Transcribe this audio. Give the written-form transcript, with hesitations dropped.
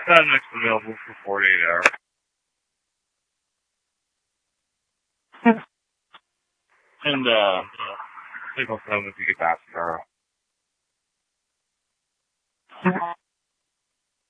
That next available for 48 hours. And, take off them if you get back tomorrow.